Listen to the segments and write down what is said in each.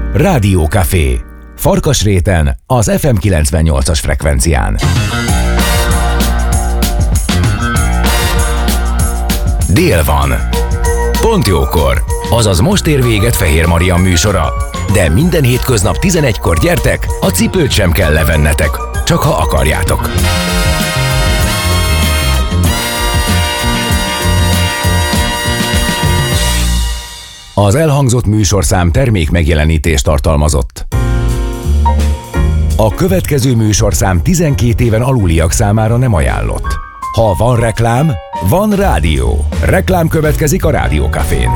Rádió Café. Farkasréten, az FM 98-as frekvencián. Dél van. Pont jókor. Azaz most ér véget Fehér Marian műsora. De minden hétköznap 11-kor gyertek, a cipőt sem kell levennetek. Csak ha akarjátok. Az elhangzott műsorszám termék megjelenítést tartalmazott. A következő műsorszám 12 éven aluliak számára nem ajánlott. Ha van reklám, van rádió. Reklám következik a Rádió Cafén.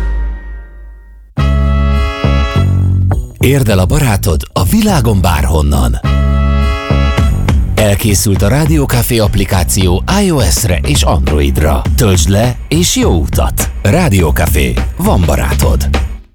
Érd el a barátod a világon bárhonnan. Elkészült a Rádió Café applikáció iOS-re és Androidra. Töltsd le és jó utat! Rádió Café. Van barátod.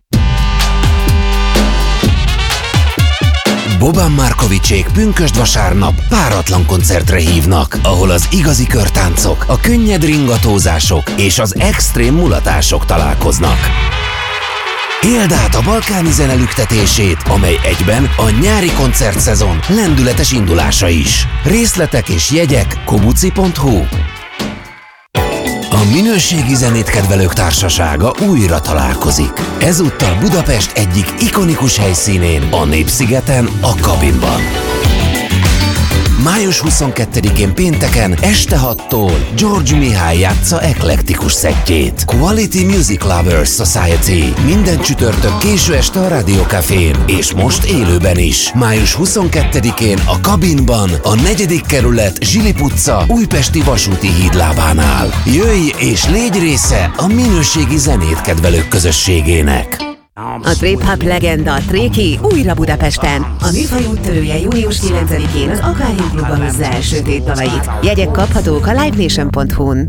Boban Markovicsék pünkösd vasárnap páratlan koncertre hívnak, ahol az igazi körtáncok, a könnyed ringatózások és az extrém mulatások találkoznak. Éld át a balkáni zene lüktetését, amely egyben a nyári koncertszezon lendületes indulása is. Részletek és jegyek kobuci.hu. A minőségi zenét kedvelők társasága újra találkozik. Ezúttal Budapest egyik ikonikus helyszínén, a Népszigeten, a Kabinban. Május 22-én pénteken este 6-tól George Mihály játsza eklektikus szettjét. Quality Music Lovers Society. Minden csütörtök késő este a Rádió Cafén, és most élőben is. Május 22-én a Kabinban, a 4. kerület Zsilip utca újpesti vasúti hídlábánál. Jöjj és légy része a minőségi zenét kedvelők közösségének. A trip-hop legenda Tréki újra Budapesten. A műfaj úttörője június 9-én az Aquarium Klubban hozza első tétdalait. Jegyek kaphatók a livenation.hu-n.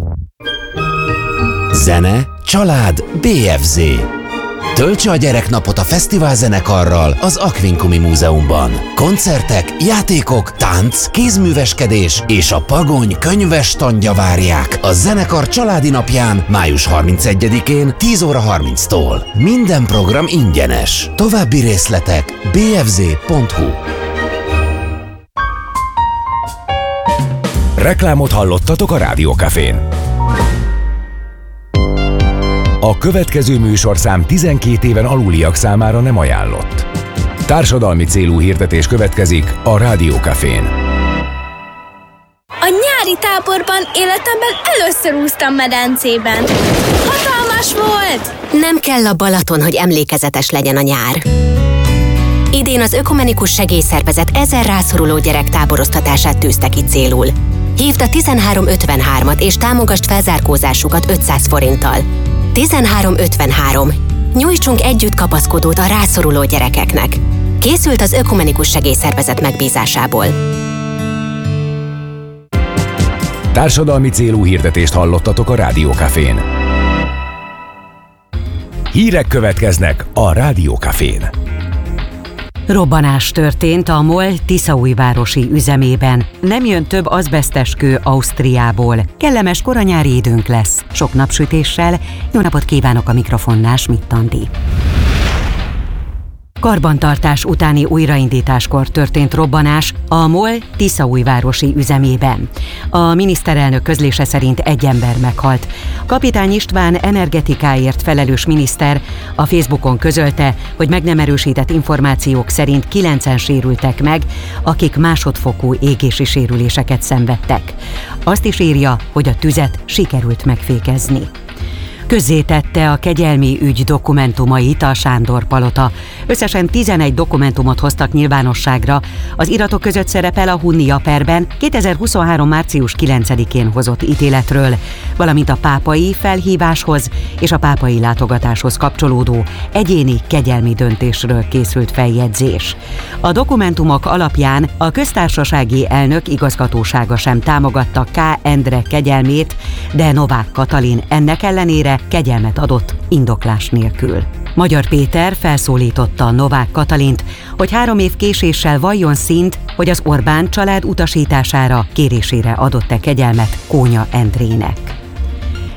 Zene, család, BFZ. Töltse a gyereknapot a fesztivál zenekarral az Aquincumi Múzeumban. Koncertek, játékok, tánc, kézműveskedés és a Pagony könyves tandja várják a zenekar családi napján május 31-én 10 óra 30-tól. Minden program ingyenes. További részletek bfz.hu. Reklámot hallottatok a Rádió Cafén. A következő műsorszám 12 éven aluliak számára nem ajánlott. Társadalmi célú hirdetés következik a Rádió Cafén. A nyári táborban életemben először úsztam medencében. Hatalmas volt! Nem kell a Balaton, hogy emlékezetes legyen a nyár. Idén az Ökumenikus Segélyszervezet 1000 rászoruló gyerek táboroztatását tűzte ki célul. Hívd a 1353-at és támogasd felzárkózásukat 500 forinttal. 1353. Nyújtsunk együtt kapaszkodót a rászoruló gyerekeknek. Készült az Ökumenikus Segélyszervezet megbízásából. Társadalmi célú hirdetést hallottatok a Rádió Cafén. Hírek következnek a Rádió Cafén. Robbanás történt a MOL tiszaújvárosi üzemében. Nem jön több azbesztes kő Ausztriából. Kellemes koranyári időnk lesz. Sok napsütéssel. Jó napot kívánok, a mikrofonnál Schmidt Andi. Karbantartás utáni újraindításkor történt robbanás a MOL tiszaújvárosi üzemében. A miniszterelnök közlése szerint egy ember meghalt. Kapitány István energetikáért felelős miniszter a Facebookon közölte, hogy meg nem erősített információk szerint 9-en sérültek meg, akik másodfokú égési sérüléseket szenvedtek. Azt is írja, hogy a tüzet sikerült megfékezni. Közzétette a kegyelmi ügy dokumentumait a Sándor Palota. Összesen 11 dokumentumot hoztak nyilvánosságra. Az iratok között szerepel a Hunnia perben 2023. március 9-én hozott ítéletről, valamint a pápai felhíváshoz és a pápai látogatáshoz kapcsolódó egyéni kegyelmi döntésről készült feljegyzés. A dokumentumok alapján a köztársasági elnök igazgatósága sem támogatta K. Endre kegyelmét, de Novák Katalin ennek ellenére kegyelmet adott indoklás nélkül. Magyar Péter felszólította Novák Katalint, hogy 3 év késéssel valljon színt, hogy az Orbán család utasítására, kérésére adott-e kegyelmet Kónya Endrének.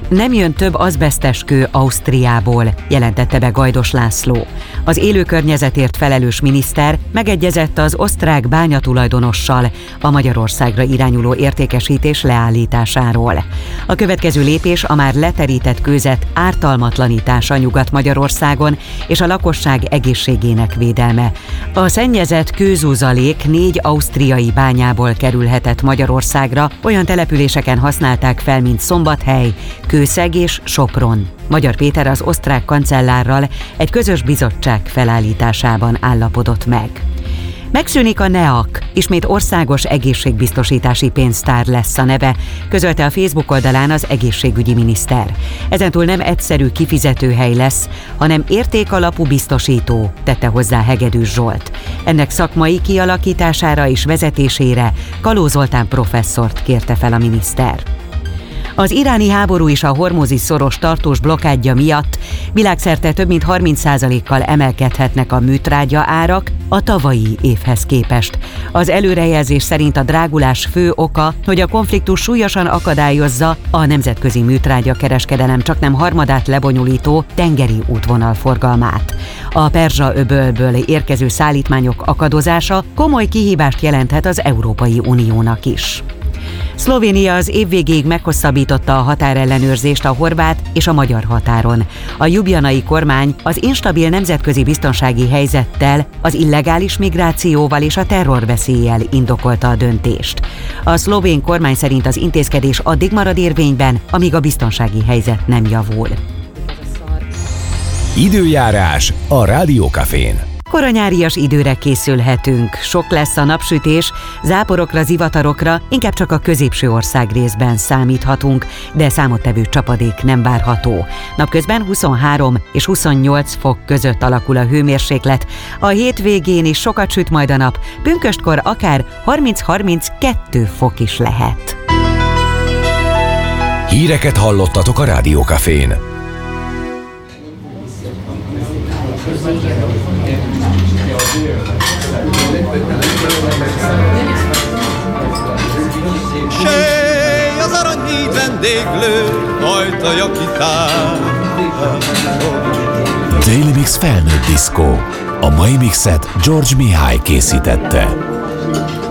Nem jön több azbesztes kő Ausztriából, jelentette be Gajdos László. Az élő környezetért felelős miniszter megegyezett az osztrák bányatulajdonossal a Magyarországra irányuló értékesítés leállításáról. A következő lépés a már leterített kőzet ártalmatlanítása Nyugat-Magyarországon és a lakosság egészségének védelme. A szennyezett kőzuzalék 4 ausztriai bányából kerülhetett Magyarországra, olyan településeken használták fel, mint Szombathely, Kőszeg és Sopron. Magyar Péter az osztrák kancellárral egy közös bizottság felállításában állapodott meg. Megszűnik a NEAK, ismét országos egészségbiztosítási pénztár lesz a neve, közölte a Facebook oldalán az egészségügyi miniszter. Ezentúl nem egyszerű kifizetőhely lesz, hanem értékalapú biztosító, tette hozzá Hegedűs Zsolt. Ennek szakmai kialakítására és vezetésére Kaló Zoltán professzort kérte fel a miniszter. Az iráni háború és a hormuzi szoros tartós blokkádja miatt világszerte több mint 30%-kal emelkedhetnek a műtrágya árak a tavalyi évhez képest. Az előrejelzés szerint a drágulás fő oka, hogy a konfliktus súlyosan akadályozza a nemzetközi műtrágya kereskedelem csaknem harmadát lebonyolító tengeri útvonal forgalmát. A Perzsa-öbölből érkező szállítmányok akadozása komoly kihívást jelenthet az Európai Uniónak is. Szlovénia az év végéig meghosszabbította a határellenőrzést a horvát és a magyar határon. A ljubljanai kormány az instabil nemzetközi biztonsági helyzettel, az illegális migrációval és a terrorveszéllyel indokolta a döntést. A szlovén kormány szerint az intézkedés addig marad érvényben, amíg a biztonsági helyzet nem javul. Időjárás a Rádiókafén. Koranyárias időre készülhetünk. Sok lesz a napsütés, záporokra, zivatarokra, inkább csak a középső ország részben számíthatunk, de számottevő csapadék nem várható. Napközben 23 és 28 fok között alakul a hőmérséklet. A hétvégén is sokat süt majd a nap, pünköstkor akár 30-32 fok is lehet. Híreket hallottatok a Rádiókafén. Séj az Aranyhíd vendéglő, ajtaja kitár. Daily Mix felnőtt diszkó. A mai mixet George Mihály készítette.